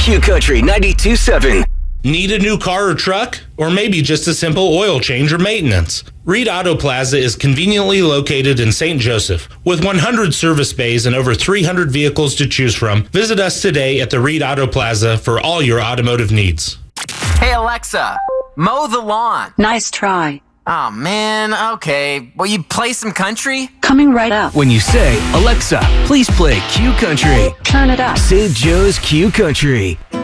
Q Country 92.7. Need a new car or truck? Or maybe just a simple oil change or maintenance? Reed Auto Plaza is conveniently located in St. Joseph. With 100 service bays and over 300 vehicles to choose from, visit us today at the Reed Auto Plaza for all your automotive needs. Hey Alexa, mow the lawn. Nice try. Oh man, okay. Will you play some country? Coming right up. When you say, Alexa, please play Q Country, Turn it up. St. Joe's Q Country.